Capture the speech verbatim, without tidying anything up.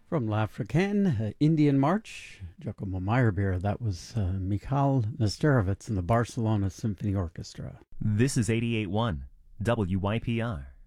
From L'Africaine, uh, Indian March, Giacomo Meyerbeer. That was uh, Mikhail Nesterovitz and the Barcelona Symphony Orchestra. This is eighty-eight point one W Y P R.